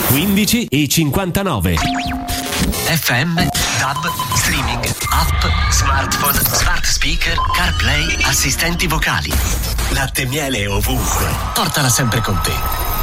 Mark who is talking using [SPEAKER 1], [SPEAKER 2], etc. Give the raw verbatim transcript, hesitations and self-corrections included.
[SPEAKER 1] quindici e cinquantanove.
[SPEAKER 2] F M, DAB, streaming, app, smartphone, smart speaker, CarPlay, assistenti vocali. Latte e miele ovunque. Portala sempre con te.